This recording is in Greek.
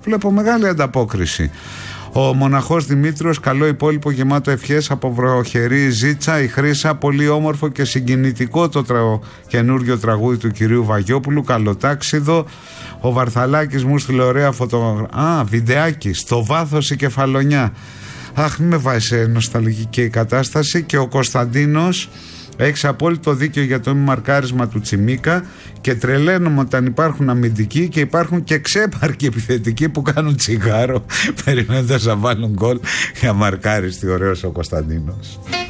Βλέπω μεγάλη ανταπόκριση. Ο μοναχός Δημήτριος, καλό υπόλοιπο γεμάτο ευχές από βροχερή Ζήτσα. Η Χρύσα, πολύ όμορφο και συγκινητικό το καινούριο τραγούδι του κυρίου Βαγιόπουλου, καλοτάξιδο. Ο Βαρθαλάκης μου στείλε ωραία βιντεάκι, στο βάθος η κεφαλονιά. Αχ, μην με βάζει σε νοσταλγική κατάσταση. Και ο Κωνσταντίνος, έχεις απόλυτο δίκιο για το μαρκάρισμα του Τσιμίκα και τρελαίνομαι όταν υπάρχουν αμυντικοί και υπάρχουν και ξέπαρκοι επιθετικοί που κάνουν τσιγάρο περιμένοντας να βάλουν γκολ για μαρκάριστη. Ωραίος ο Κωνσταντίνος.